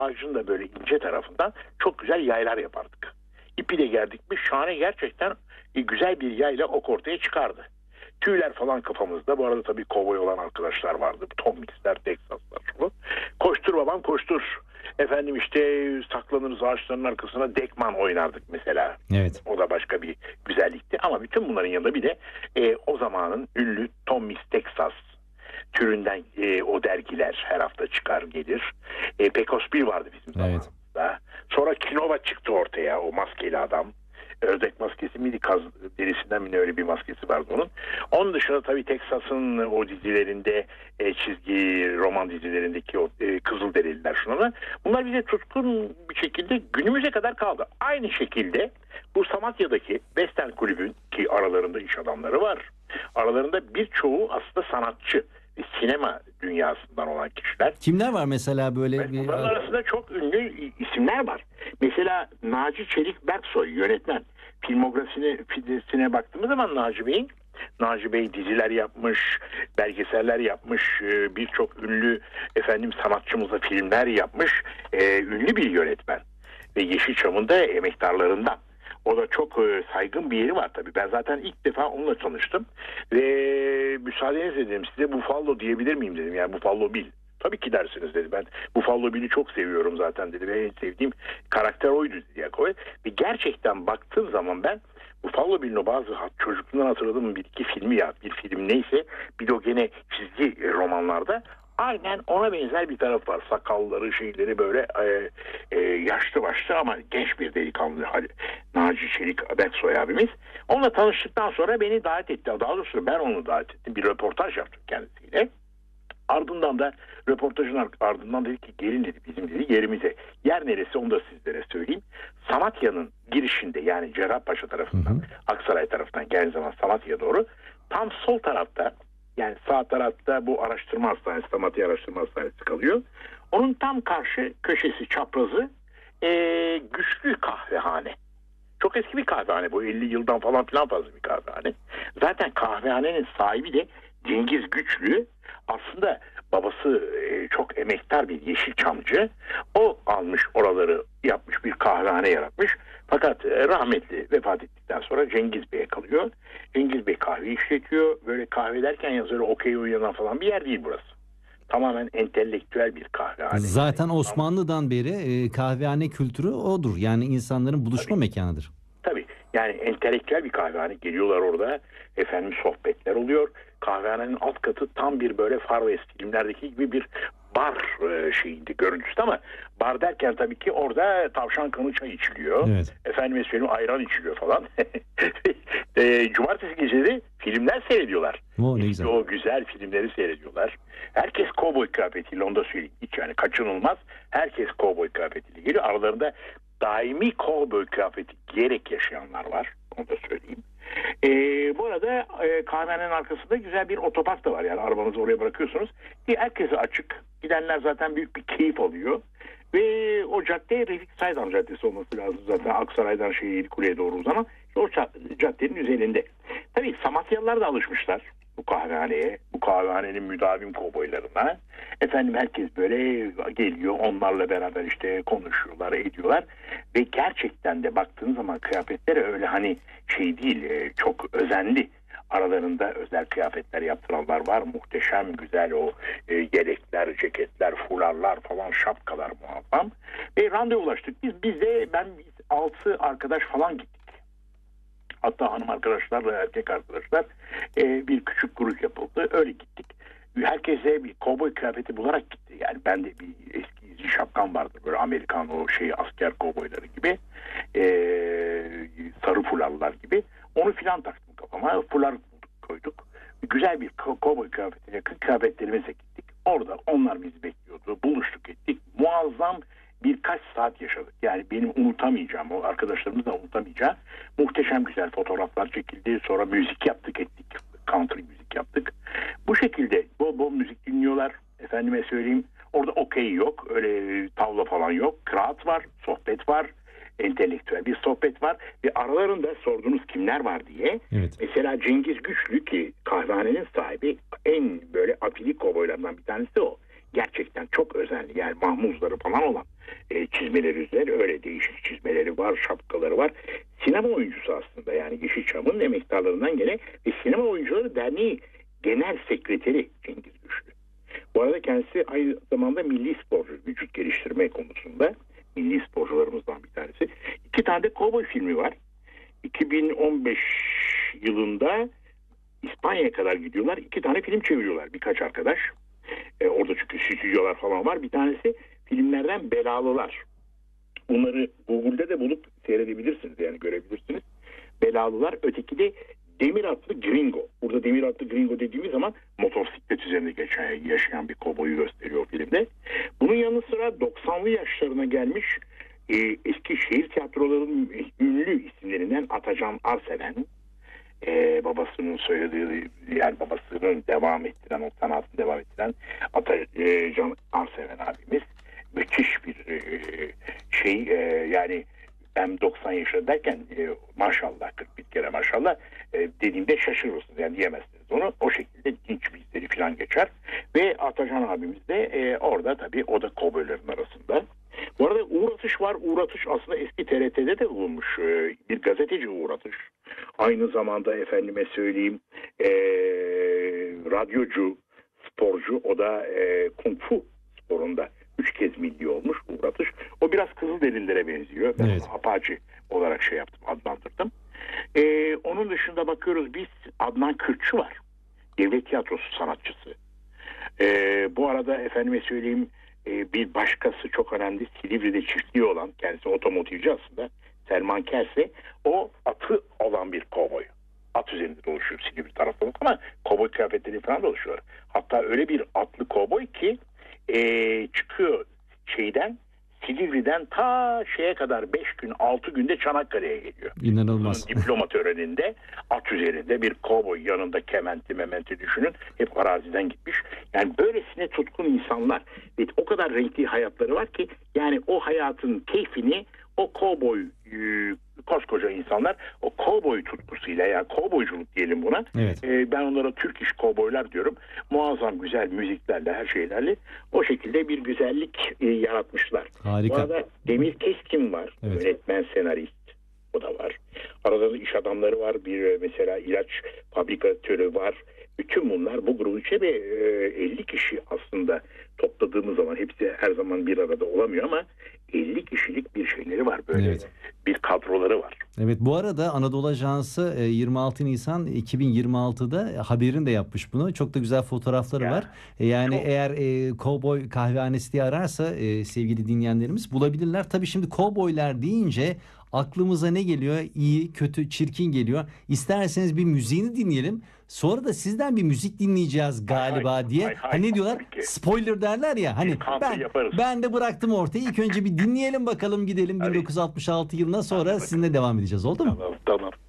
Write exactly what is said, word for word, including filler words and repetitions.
ağacın da böyle ince tarafından çok güzel yaylar yapardık. İpi de gerdik mi şahane, gerçekten güzel bir yayla ok ortaya çıkardı. Tüyler falan kafamızda. Bu arada tabii kovboy olan arkadaşlar vardı. Tom Mix'ler, Texas'lar falan. Koştur babam koştur. Efendim işte saklanırız ağaçların arkasına, dekman oynardık mesela. Evet. O da başka bir güzellikti. Ama bütün bunların yanında bir de e, o zamanın ünlü Tom Mix Texas türünden e, o dergiler her hafta çıkar gelir. E, Pecos bir vardı bizim zamanımızda. Evet. Sonra Kinova çıktı ortaya, o maskeli adam. Ördek maskesi miydi, kaz derisinden mi ne, öyle bir maskesi vardı onun. Onun dışında tabii Texas'ın o dizilerinde, e, çizgi roman dizilerindeki o e, Kızılderililer şunlar. Bunlar bize tutkun bir şekilde günümüze kadar kaldı. Aynı şekilde bu Samatya'daki Western Kulübü'nün, ki aralarında iş adamları var, aralarında birçoğu aslında sanatçı, sinema dünyasından olan kişiler. Kimler var mesela böyle? Bir... Bunların arasında çok ünlü isimler var. Mesela Naci Çelik Berksoy yönetmen. Filmografisine, filmine baktığımız zaman Naci Bey'in, Naci Bey diziler yapmış, belgeseller yapmış, birçok ünlü efendim sanatçımızla filmler yapmış, e, ünlü bir yönetmen. Ve Yeşilçam'ın da emektarlarından. O da çok saygın bir yeri var tabii. Ben zaten ilk defa onunla tanıştım. Ve müsaadenizle dedim, size Buffalo diyebilir miyim dedim. Yani Buffalo Bill. Tabii ki dersiniz dedi. Ben Buffalo Bill'i çok seviyorum zaten dedi. Ve en sevdiğim karakter oydu dedi Yakoy. Ve gerçekten baktığım zaman ben Buffalo Bill'in o bazı çocukluğundan hatırladığım bir iki filmi, ya bir film neyse, bir de o gene çizgi romanlarda aynen ona benzer bir taraf var. Sakalları, şeyleri böyle e, e, yaşlı başlı ama genç bir delikanlı. Hadi, Naci Çelik Berksoy abimiz. Onunla tanıştıktan sonra beni davet etti. Daha doğrusu ben onu davet ettim. Bir röportaj yaptık kendisiyle. Ardından da röportajın ardından dedi ki gelin dedi, bizim dedi yerimize. Yer neresi onu da sizlere söyleyeyim. Samatya'nın girişinde, yani Cerrahpaşa tarafından, hı hı, Aksaray tarafından geldiği zaman Samatya'ya doğru tam sol tarafta, yani sağ tarafta bu araştırma hastanesi, Samatya Araştırma Hastanesi kalıyor. Onun tam karşı köşesi, çaprazı e, Güçlü Kahvehane. Çok eski bir kahvehane bu, elli yıldan falan filan fazla bir kahvehane. Zaten kahvehanenin sahibi de Cengiz Güçlü. Aslında babası e, çok emektar bir Yeşilçamcı. O almış oraları, yapmış, bir kahvehane yaratmış. Fakat e, rahmetli vefat ettikten sonra Cengiz Bey'e kalıyor. Cengiz Bey kahve işletiyor. Böyle kahve derken yalnız öyle okey oynanan falan bir yer değil burası. Tamamen entelektüel bir kahvehane. Zaten Osmanlı'dan beri e, kahvehane kültürü odur. Yani insanların buluşma Tabii. mekanıdır. Tabii. Yani entelektüel bir kahvehane. Geliyorlar orada. Efendim sohbetler oluyor. Kahvehanenin alt katı tam bir böyle Far West filmlerdeki gibi bir bar e, şeyindi görüntüsü, ama bar derken tabii ki orada tavşan kanı çay içiliyor. Evet. Efendime söyleyeyim ayran içiliyor falan. e, cumartesi geceleri filmler seyrediyorlar. O, ne güzel. O güzel filmleri seyrediyorlar. Herkes kovboy kıyafetiyle, onu da söyleyeyim. Hiç yani kaçınılmaz. Herkes kovboy kıyafetiyle geliyor. Aralarında daimi kovboy kıyafeti giyerek yaşayanlar var. Onu da söyleyeyim. Ee, bu arada e, kahvehanenin arkasında güzel bir otopark da var. Yani arabanızı oraya bırakıyorsunuz. E, herkese açık. Gidenler zaten büyük bir keyif alıyor. Ve o cadde Refik Saydam Caddesi olması lazım zaten. Aksaray'dan şey Yedikule'ye doğru uzanan. O caddenin üzerinde. Tabii Samatyalılar da alışmışlar bu kahvehaneye. Bu kahvehanenin müdavim kovboylarına. Efendim herkes böyle geliyor. Onlarla beraber işte konuşuyorlar, ediyorlar. Ve gerçekten de baktığınız zaman kıyafetleri öyle hani şey değil, çok özenli. Aralarında özel kıyafetler yaptıranlar var. Muhteşem güzel o e, yelekler, ceketler, fularlar falan, şapkalar muazzam. Ve randevulaştık. Biz biz de ben biz altı arkadaş falan gittik. Hatta hanım arkadaşlar ve erkek arkadaşlar e, bir küçük grup yapıldı. Öyle gittik. Herkese bir kovboy kıyafeti bularak gitti. Yani ben de bir eski izci şapkam vardı. Böyle Amerikan o şey asker kovboyları gibi. E, sarı fularlar gibi. Onu filan taktım kafama. Fular koyduk. Güzel bir kovboy kıyafetine yakın kıyafetlerimize gittik. Orada onlar bizi bekliyordu. Buluştuk ettik. Muazzam birkaç saat yaşadık. Yani benim unutamayacağım, o arkadaşlarımız da unutamayacağı muhteşem güzel fotoğraflar çekildi. Sonra müzik yaptık ettik. Country müzik yaptık. Bu şekilde bol bol müzik dinliyorlar. Efendime söyleyeyim, orada okey yok. Öyle tavla falan yok. Kıraat var, sohbet var. Entelektüel bir sohbet var. Ve aralarında sordunuz kimler var diye. Evet. Mesela Cengiz Güçlü, ki kahvehanenin sahibi, en böyle afilik kovboylarından bir tanesi o. gerçekten çok özenli, yani mahmuzları falan olan e, çizmeleri üzerine, öyle değişik çizmeleri var, şapkaları var. Sinema oyuncusu aslında, yani Yeşilçam'ın emektarlarından gene ve Sinema Oyuncuları Derneği Genel Sekreteri Cengiz Güçlü. Bu arada kendisi aynı zamanda milli sporcu, vücut geliştirme konusunda milli sporcularımızdan bir tanesi. İki tane de kovboy filmi var. iki bin on beş yılında İspanya'ya kadar gidiyorlar. İki tane film çeviriyorlar birkaç arkadaş. E, orada çünkü stüdyolar falan var. Bir tanesi filmlerden Belalılar. Bunları Google'de de bulup seyredebilirsiniz, yani görebilirsiniz. Belalılar. Öteki de Demir Atlı Gringo. Burada Demir Atlı Gringo dediğimiz zaman motosiklet üzerinde geçen, yaşayan bir kovboyu gösteriyor filmde. Bunun yanı sıra doksanlı yaşlarına gelmiş e, eski şehir tiyatrolarının ünlü isimlerinden Atacan Arseven, e, babasının soyadı, yani babasının devam ettiren, o sanatını devam ettiren Atacan Arseven abimiz. Müthiş bir e, şey, e, yani hem doksan yaşında derken e, maşallah, kırk bir kere maşallah e, dediğimde şaşırırsınız, yani diyemezsiniz onu. O şekilde dinç bir izleri falan geçer. Ve Atacan abimiz de e, orada tabii, o da kovboyların arasında. Bu arada Uğur Atış var. Uğur Atış aslında eski T R T'de de bulunmuş e, bir gazeteci Uğur Atış. Aynı zamanda efendime söyleyeyim e, radyocu, sporcu, o da e, Kung Fu sporunda üç kez milli olmuş Uğur Atış. O biraz Kızılderililere benziyor. Ben Evet. onu Apache olarak şey yaptım, adlandırdım. Ee, onun dışında bakıyoruz biz, Adnan Kırkçı var. Devlet tiyatrosu sanatçısı. Ee, bu arada efendime söyleyeyim e, bir başkası çok önemli, Silivri'de çiftliği olan, kendisi otomotivci aslında, Selman Kerse. O atı olan bir kovboy. At üzerinde dolaşıyor Silivri tarafında ama kovboy kıyafetleri falan dolaşıyor. Hatta öyle bir atlı kovboy ki e, çıkıyor şeyden, Silivri'den ta şeye kadar beş gün altı günde Çanakkale'ye geliyor. İnanılmaz. Bunun diploma töreninde at üzerinde bir kovboy, yanında kementi mementi düşünün, hep araziden gitmiş. Yani böylesine tutkun insanlar ve o kadar renkli hayatları var ki, yani o hayatın keyfini o kovboy e, koskoca insanlar o kovboy tutkusuyla, yani kovboyculuk diyelim buna. Evet. E, ben onlara Türk iş kovboylar diyorum. Muazzam güzel müziklerle, her şeylerle o şekilde bir güzellik e, yaratmışlar. Harika. Bu arada Demir Keskin var. Evet. Yönetmen, senarist. O da var. Arada da iş adamları var. Bir e, mesela ilaç fabrikatörü var. Bütün bunlar bu grubun içinde ve e, elli kişi aslında topladığımız zaman, hepsi her zaman bir arada olamıyor ama elli kişilik bir şeyleri var. Böyle Evet. bir kadroları var. Evet, bu arada Anadolu Ajansı e, yirmi altı Nisan iki bin yirmi altıda haberini de yapmış bunu. Çok da güzel fotoğrafları Ya, var. E, Yani çok. eğer e, Cowboy Kahvehanesi diye ararsa e, sevgili dinleyenlerimiz bulabilirler. Tabii şimdi kovboylar deyince aklımıza ne geliyor? İyi, kötü, çirkin geliyor. İsterseniz bir müziğini dinleyelim. Sonra da sizden bir müzik dinleyeceğiz galiba hay, diye. hay, hay, Hani ne diyorlar? tabii ki. Spoiler derler ya. Hani country ben yaparız. ben de bıraktım ortaya. İlk önce bir dinleyelim bakalım, gidelim Hadi. bin dokuz yüz altmış altı yılına, sonra bakalım. sizinle devam edeceğiz. Oldu mu? Tamam, tamam.